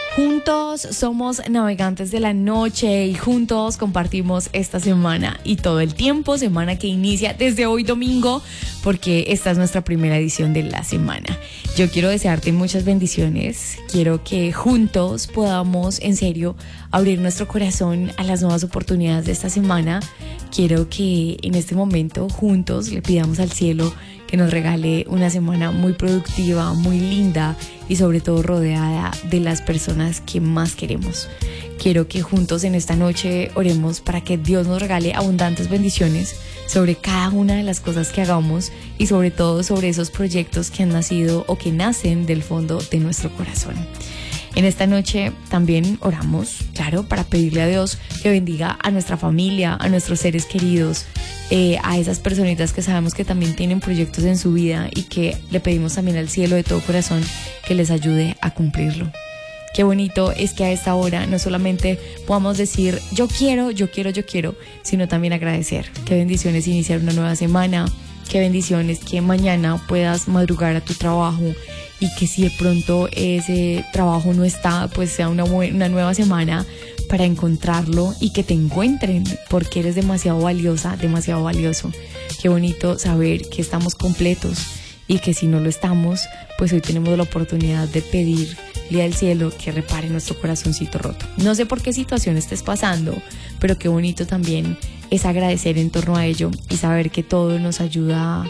Juntos somos navegantes de la noche y juntos compartimos esta semana y todo el tiempo, semana que inicia desde hoy domingo, porque esta es nuestra primera edición de la semana. Yo quiero desearte muchas bendiciones, quiero que juntos podamos en serio abrir nuestro corazón a las nuevas oportunidades de esta semana. Quiero que en este momento juntos le pidamos al cielo que nos regale una semana muy productiva, muy linda y sobre todo rodeada de las personas que más queremos. Quiero que juntos en esta noche oremos para que Dios nos regale abundantes bendiciones sobre cada una de las cosas que hagamos y sobre todo sobre esos proyectos que han nacido o que nacen del fondo de nuestro corazón. En esta noche también oramos, claro, para pedirle a Dios que bendiga a nuestra familia, a nuestros seres queridos, a esas personitas que sabemos que también tienen proyectos en su vida y que le pedimos también al cielo de todo corazón que les ayude a cumplirlo. Qué bonito es que a esta hora no solamente podamos decir yo quiero, sino también agradecer. Qué bendiciones iniciar una nueva semana, qué bendiciones que mañana puedas madrugar a tu trabajo y que si de pronto ese trabajo no está, pues sea una nueva semana para encontrarlo y que te encuentren, porque eres demasiado valiosa, demasiado valioso. Qué bonito saber que estamos completos y que si no lo estamos, pues hoy tenemos la oportunidad de pedirle al cielo que repare nuestro corazoncito roto. No sé por qué situación estés pasando, pero qué bonito también es agradecer en torno a ello y saber que todo nos ayuda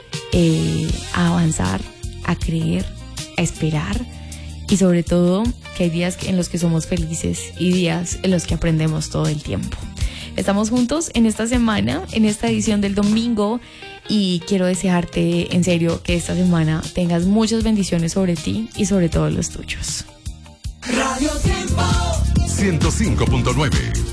a avanzar, a creer, a esperar y sobre todo que hay días en los que somos felices y días en los que aprendemos todo el tiempo. Estamos juntos en esta semana, en esta edición del domingo y quiero desearte en serio que esta semana tengas muchas bendiciones sobre ti y sobre todos los tuyos. Radio Tiempo 105.9